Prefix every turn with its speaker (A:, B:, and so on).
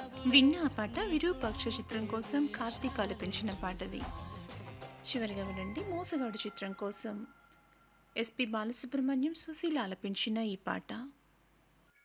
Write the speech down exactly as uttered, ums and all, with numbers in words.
A: విన్న ఆ పాట విరూపాక్ష చిత్రం కోసం కార్తీక్ ఆలపించిన పాటది. చివరిగా వినండి మోసగాడు చిత్రం కోసం ఎస్పి బాలసుబ్రహ్మణ్యం సుశీల ఆలపించిన ఈ పాట.